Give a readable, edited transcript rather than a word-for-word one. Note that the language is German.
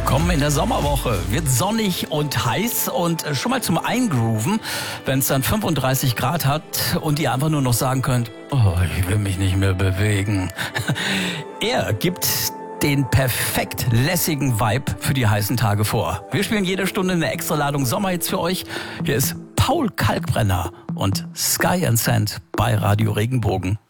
Willkommen in der Sommerwoche. Wird sonnig und heiß und schon mal zum Eingrooven, wenn es dann 35 Grad hat und ihr einfach nur noch sagen könnt, oh, ich will mich nicht mehr bewegen. Er gibt den perfekt lässigen Vibe für die heißen Tage vor. Wir spielen jede Stunde eine extra Ladung Sommerhits für euch. Hier ist Paul Kalkbrenner und Sky and Sand bei Radio Regenbogen.